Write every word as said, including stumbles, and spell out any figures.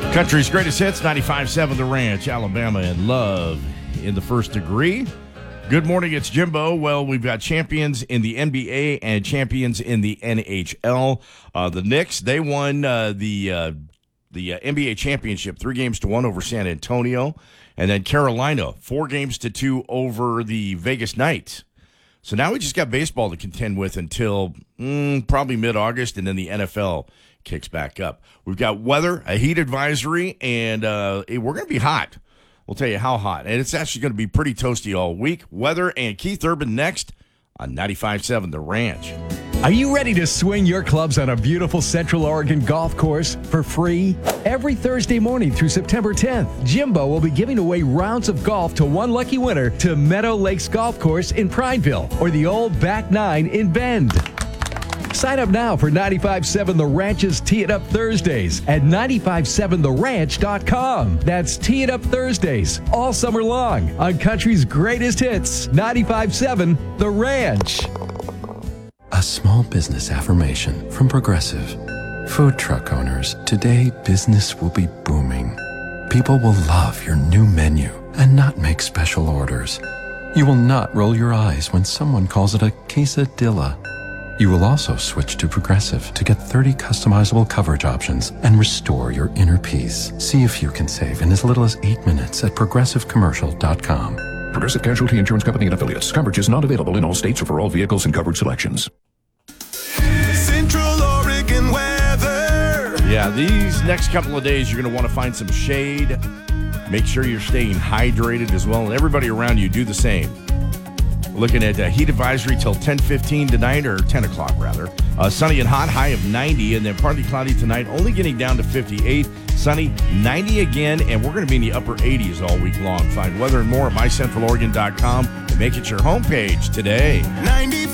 Country's greatest hits, ninety-five point seven The Ranch, Alabama in love in the first degree. Good morning, it's Jimbo. Well, we've got champions in the N B A and champions in the N H L. Uh, the Knicks, they won uh, the uh, the uh, N B A championship, three games to one over San Antonio. And then Carolina, four games to two over the Vegas Knights. So now we just got baseball to contend with until mm, probably mid-August, and then the N F L kicks back up. We've got weather, a heat advisory, and uh, we're going to be hot. We'll tell you how hot. And it's actually going to be pretty toasty all week. Weather and Keith Urban next on ninety-five point seven The Ranch. Are you ready to swing your clubs on a beautiful Central Oregon golf course for free? Every Thursday morning through September tenth, Jimbo will be giving away rounds of golf to one lucky winner to Meadow Lakes Golf Course in Prineville or the old Back Nine in Bend. Sign up now for ninety-five point seven The Ranch's Tee It Up Thursdays at nine five seven the ranch dot com. That's Tee It Up Thursdays all summer long on country's greatest hits, ninety-five point seven The Ranch. A small business affirmation from Progressive. Food truck owners, today business will be booming. People will love your new menu and not make special orders. You will not roll your eyes when someone calls it a quesadilla. You will also switch to Progressive to get thirty customizable coverage options and restore your inner peace. See if you can save in as little as eight minutes at progressive commercial dot com. Progressive Casualty Insurance Company and Affiliates. Coverage is not available in all states or for all vehicles and coverage selections. Central Oregon weather. Yeah, these next couple of days, you're going to want to find some shade. Make sure you're staying hydrated as well, and everybody around you do the same. Looking at a heat advisory till ten fifteen tonight, or ten o'clock rather. Uh, sunny and hot, high of ninety, and then partly cloudy tonight, only getting down to fifty-eight. Sunny, ninety again, and we're going to be in the upper eighties all week long. Find weather and more at my central oregon dot com and make it your homepage today. ninety